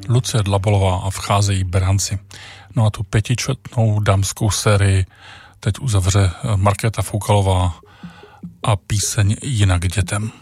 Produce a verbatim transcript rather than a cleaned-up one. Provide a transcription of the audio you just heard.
Lucie Dlabalová a Vcházejí beránci. No a tu pětičetnou dámskou sérii teď uzavře Markéta Foukalová a píseň Jinak dětem.